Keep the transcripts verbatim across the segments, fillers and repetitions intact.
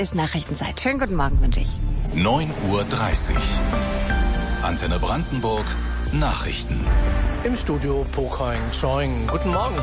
Ist Nachrichtenzeit. Schönen guten Morgen wünsche ich. neun Uhr dreißig. Antenne Brandenburg. Nachrichten. Im Studio Pokoing Choing. Guten Morgen.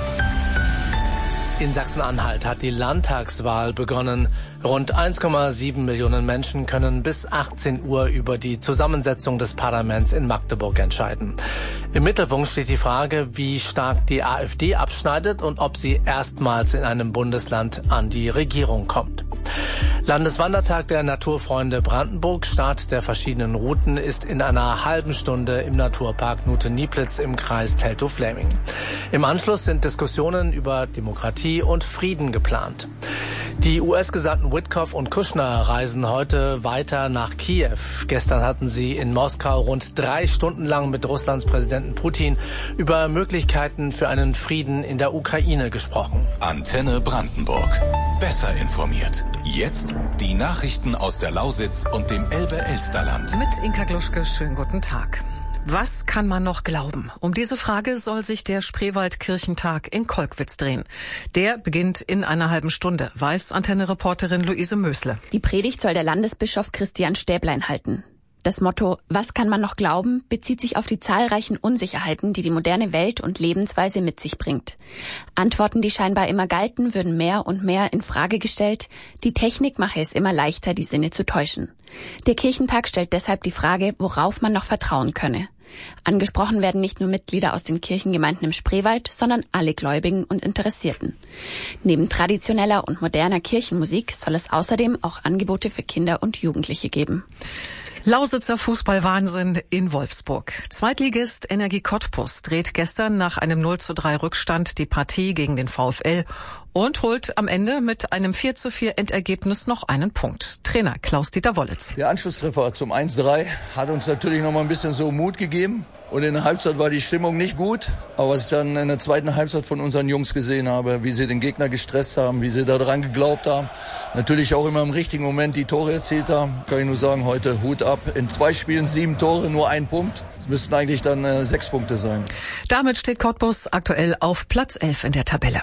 In Sachsen-Anhalt hat die Landtagswahl begonnen. Rund eins Komma sieben Millionen Menschen können bis achtzehn Uhr über die Zusammensetzung des Parlaments in Magdeburg entscheiden. Im Mittelpunkt steht die Frage, wie stark die AfD abschneidet und ob sie erstmals in einem Bundesland an die Regierung kommt. Landeswandertag der Naturfreunde Brandenburg. Start der verschiedenen Routen ist in einer halben Stunde im Naturpark Nute-Nieplitz im Kreis Teltow-Fläming. Im Anschluss sind Diskussionen über Demokratie und Frieden geplant. Die U S-Gesandten Witkoff und Kushner reisen heute weiter nach Kiew. Gestern hatten sie in Moskau rund drei Stunden lang mit Russlands Präsidenten Putin über Möglichkeiten für einen Frieden in der Ukraine gesprochen. Antenne Brandenburg. Besser informiert. Jetzt die Nachrichten aus der Lausitz und dem Elbe-Elsterland. Mit Inka Gluschke, schönen guten Tag. Was kann man noch glauben? Um diese Frage soll sich der Spreewald-Kirchentag in Kolkwitz drehen. Der beginnt in einer halben Stunde, weiß Antenne-Reporterin Luise Mösle. Die Predigt soll der Landesbischof Christian Stäblein halten. Das Motto »Was kann man noch glauben?« bezieht sich auf die zahlreichen Unsicherheiten, die die moderne Welt und Lebensweise mit sich bringt. Antworten, die scheinbar immer galten, würden mehr und mehr in Frage gestellt. Die Technik mache es immer leichter, die Sinne zu täuschen. Der Kirchentag stellt deshalb die Frage, worauf man noch vertrauen könne. Angesprochen werden nicht nur Mitglieder aus den Kirchengemeinden im Spreewald, sondern alle Gläubigen und Interessierten. Neben traditioneller und moderner Kirchenmusik soll es außerdem auch Angebote für Kinder und Jugendliche geben. Lausitzer Fußballwahnsinn in Wolfsburg. Zweitligist Energie Cottbus dreht gestern nach einem null zu drei Rückstand die Partie gegen den VfL und holt am Ende mit einem vier zu vier Endergebnis noch einen Punkt. Trainer Klaus-Dieter Wollitz. Der Anschlusstreffer zum eins zu drei hat uns natürlich noch mal ein bisschen so Mut gegeben. Und in der Halbzeit war die Stimmung nicht gut. Aber was ich dann in der zweiten Halbzeit von unseren Jungs gesehen habe, wie sie den Gegner gestresst haben, wie sie da dran geglaubt haben, natürlich auch immer im richtigen Moment die Tore erzielt haben, kann ich nur sagen, heute Hut ab. In zwei Spielen sieben Tore, nur ein Punkt. Das müssten eigentlich dann äh, sechs Punkte sein. Damit steht Cottbus aktuell auf Platz elf in der Tabelle.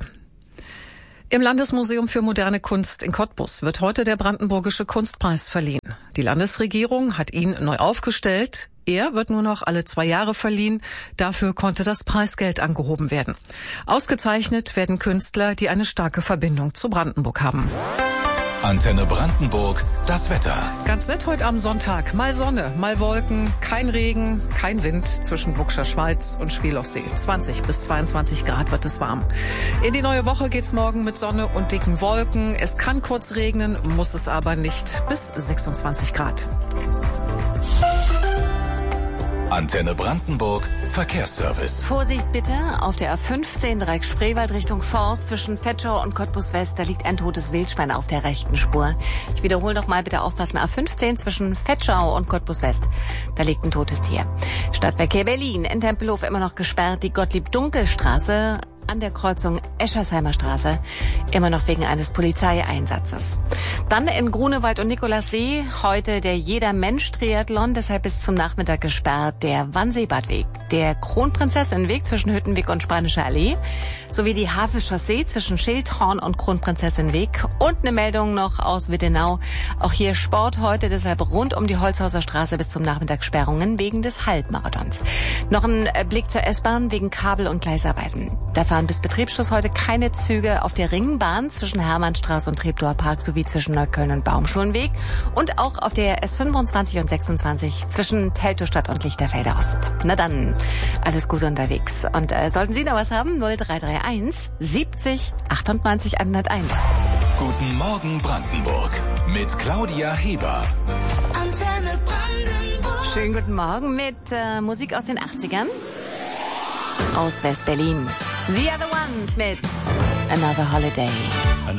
Im Landesmuseum für moderne Kunst in Cottbus wird heute der Brandenburgische Kunstpreis verliehen. Die Landesregierung hat ihn neu aufgestellt. Er wird nur noch alle zwei Jahre verliehen. Dafür konnte das Preisgeld angehoben werden. Ausgezeichnet werden Künstler, die eine starke Verbindung zu Brandenburg haben. Antenne Brandenburg, das Wetter. Ganz nett heute am Sonntag. Mal Sonne, mal Wolken, kein Regen, kein Wind zwischen Buxcher Schweiz und Schwielochsee. zwanzig bis zweiundzwanzig Grad wird es warm. In die neue Woche geht's morgen mit Sonne und dicken Wolken. Es kann kurz regnen, muss es aber nicht, bis sechsundzwanzig Grad. Antenne Brandenburg, Verkehrsservice. Vorsicht bitte, auf der A fünfzehn Dreieck Spreewald Richtung Forst zwischen Vetschau und Cottbus West, da liegt ein totes Wildschwein auf der rechten Spur. Ich wiederhole noch mal, bitte aufpassen, A fünfzehn zwischen Vetschau und Cottbus West, da liegt ein totes Tier. Stadtverkehr Berlin, in Tempelhof immer noch gesperrt, die Gottlieb-Dunkel-Straße an der Kreuzung Eschersheimer Straße, immer noch wegen eines Polizeieinsatzes. Dann in Grunewald und Nikolassee heute der Jeder-Mensch-Triathlon, deshalb bis zum Nachmittag gesperrt, der Wannseebadweg, der Kronprinzessin-Weg zwischen Hüttenweg und Spanische Allee, sowie die Havel-Chaussee zwischen Schildhorn und Kronprinzessin-Weg und eine Meldung noch aus Wittenau. Auch hier Sport heute, deshalb rund um die Holzhauser Straße bis zum Nachmittag Sperrungen wegen des Halbmarathons. Noch ein Blick zur S-Bahn wegen Kabel- und Gleisarbeiten. Da fahren bis Betriebsschluss heute keine Züge auf der Ringbahn zwischen Hermannstraße und Treptower Park sowie zwischen Neukölln und Baumschulenweg und auch auf der S fünfundzwanzig und sechsundzwanzig zwischen Teltowstadt und Lichterfelder Ost. Na dann, alles gut unterwegs. Und äh, sollten Sie noch was haben, null drei drei eins siebzig achtundneunzig hunderteins. Guten Morgen Brandenburg mit Claudia Heber. Antenne Brandenburg. Schönen guten Morgen mit äh, Musik aus den achtzigern. Aus West-Berlin. The Other Ones mit Another Holiday.